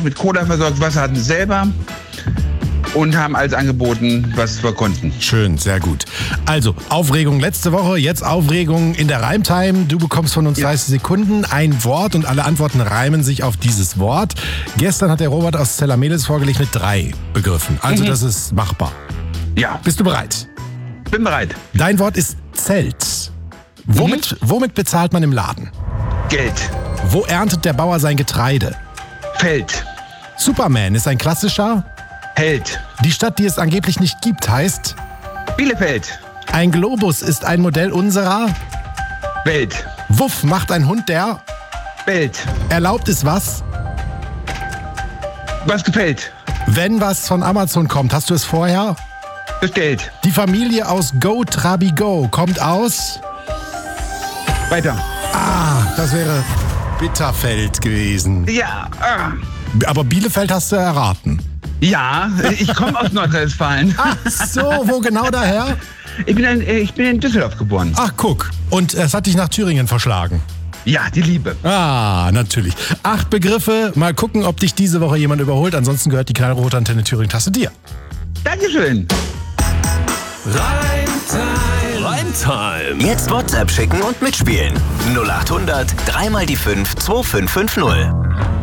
versorgt, mit Cola versorgt, Wasser hatten sie selber und haben alles angeboten, was wir konnten. Schön, sehr gut. Also, Aufregung letzte Woche, jetzt Aufregung in der Reimtime. Du bekommst von uns 30 Sekunden, ein Wort und alle Antworten reimen sich auf dieses Wort. Gestern hat der Robert aus Zellamelis vorgelegt mit 3 Begriffen. Also das ist machbar. Ja. Bist du bereit? Bin bereit. Dein Wort ist Zelt. Womit bezahlt man im Laden? Geld. Wo erntet der Bauer sein Getreide? Feld. Superman ist ein klassischer. Held. Die Stadt, die es angeblich nicht gibt, heißt. Bielefeld. Ein Globus ist ein Modell unserer. Welt. Wuff macht ein Hund, der. Welt. Erlaubt ist was? Was gefällt? Wenn was von Amazon kommt, hast du es vorher? Bestellt. Die Familie aus Go Trabi Go kommt aus. Weiter. Das wäre Bitterfeld gewesen. Ja. Aber Bielefeld hast du erraten. Ja, ich komme aus Nordrhein-Westfalen. Ach so, wo genau daher? Ich bin in Düsseldorf geboren. Ach, guck. Und es hat dich nach Thüringen verschlagen. Ja, die Liebe. Natürlich. 8 Begriffe. Mal gucken, ob dich diese Woche jemand überholt. Ansonsten gehört die knallrote Antenne Thüringen-Tasse dir. Dankeschön. Reimtime. Jetzt WhatsApp schicken und mitspielen. 0800 3 mal die 5 2550.